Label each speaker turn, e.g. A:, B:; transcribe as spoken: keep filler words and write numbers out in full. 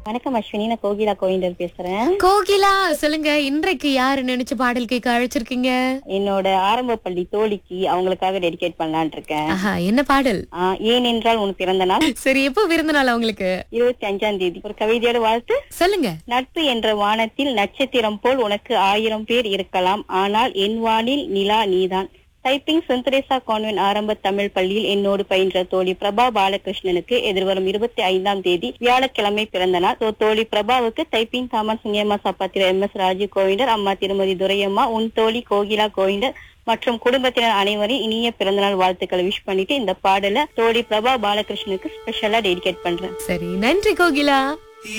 A: வணக்கம் அஸ்வினி, நான் கோகிலா கோவிந்தர் பேசுறேன்.
B: கோகிலா, சொல்லுங்க. இன்றைக்கு யாரு நினைச்சு பாடல் கேட்க அழைச்சிருக்கீங்க?
A: என்னோட ஆரம்ப பள்ளி தோழிக்கு அவங்களுக்காக டெடிகேட் பண்ணலான் இருக்கேன்.
B: ஆஹா, என்ன பாடல்?
A: ஆ, ஏனென்றால் உன் பிறந்த நாள்
B: சரி, எப்போ விருந்த நாள் அவங்களுக்கு?
A: இருபத்தி அஞ்சாம் தேதி. ஒரு கவிதையோட வாழ்த்து.
B: சொல்லுங்க.
A: நட்பு என்ற வானத்தில் நட்சத்திரம் போல் உனக்கு ஆயிரம் பேர் இருக்கலாம், ஆனால் என் வானில் நிலா நீதான். டைப்பிங் சென்ட் தெரேசா கான்வென்ட் ஆரம்ப தமிழ் பள்ளியில் என்னோடு பயின்ற தோழி பிரபா பாலகிருஷ்ணனுக்கு எதிர்வரும் இருபத்தி ஐந்தாம் தேதி வியாழக்கிழமை பிறந்த நாள். So, தோழி பிரபாவுக்கு typing Thomas Singamma சப்பாத்திர M S Raju Govindar, அம்மா திருமதி துரையம்மா, உன் தோழி கோகிலா கோவிந்தர் மற்றும் குடும்பத்தினர் அனைவரும் இனிய பிறந்தநாள் வாழ்த்துக்களை விஷ் பண்ணிட்டு இந்த பாடல தோழி பிரபா பாலகிருஷ்ணனுக்கு ஸ்பெஷலா டெடிகேட் பண்றேன்.
B: சரி, நன்றி கோகிலா.